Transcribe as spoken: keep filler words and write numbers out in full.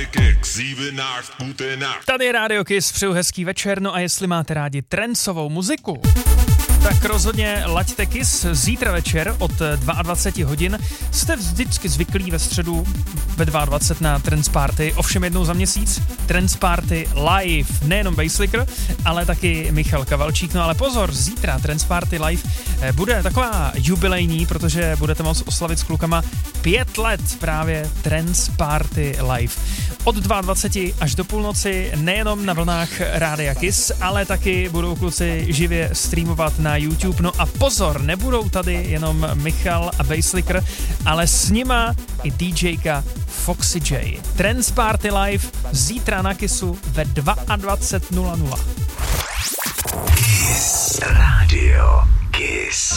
Tady je Rádio Kiss, přeju hezký večer, no a jestli máte rádi trancovou muziku, tak rozhodně laďte Kiss zítra večer od dvacet dva hodin. Jste vždycky zvyklí ve středu ve dvacet dva na Trance Party, ovšem jednou za měsíc Trance Party live, nejenom Basslicker, ale taky Michal Kavalčík. No ale pozor, zítra Trance Party live bude taková jubilejní, protože budete moct oslavit s klukama pět let právě Trance Party live. Od dvacet dva až do půlnoci nejenom na vlnách Rádia Kiss, ale taky budou kluci živě streamovat na YouTube. No a pozor, nebudou tady jenom Michal a Basslicker, ale s nima i DJka Foxy J. Trance Party live zítra na Kissu ve dvacet dva nula nula. Kiss Radio Kiss.